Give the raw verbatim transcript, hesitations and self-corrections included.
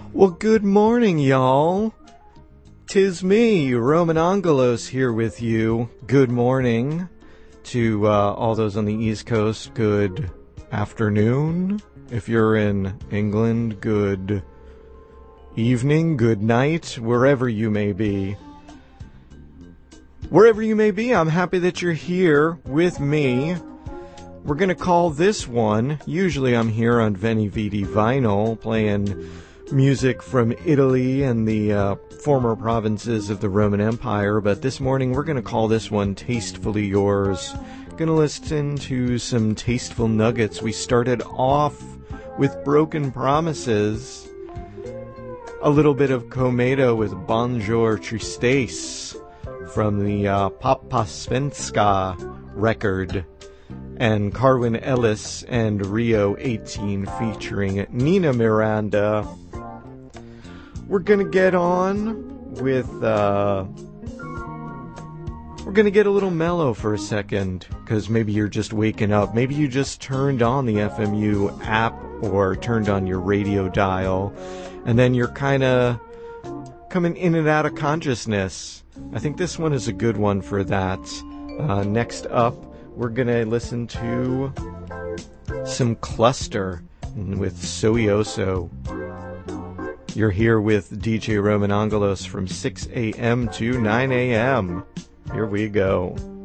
Well, good morning, y'all. 'Tis me, Roman Angelos, here with you. Good morning to uh, all those on the East Coast. Good afternoon. If you're in England, good evening, good night, wherever you may be. Wherever you may be, I'm happy that you're here with me. We're going to call this one, usually I'm here on Veni Vidi Vinyl, playing music from Italy and the uh, former provinces of the Roman Empire, but this morning we're going to call this one Tastefully Yours. Going to listen to some tasteful nuggets. We started off with Broken Promises, a little bit of Komedo with Bonjour Tristesse from the uh, Papa Svenska record, and Carwin Ellis and Rio eighteen featuring Nina Miranda. We're gonna get on with, uh, we're gonna get a little mellow for a second, because maybe you're just waking up. Maybe you just turned on the F M U app or turned on your radio dial, and then you're kind of coming in and out of consciousness. I think this one is a good one for that. Uh, next up, we're gonna listen to some Cluster with Soioso. You're here with D J Roman Angelos from six a.m. to nine a.m. Here we go.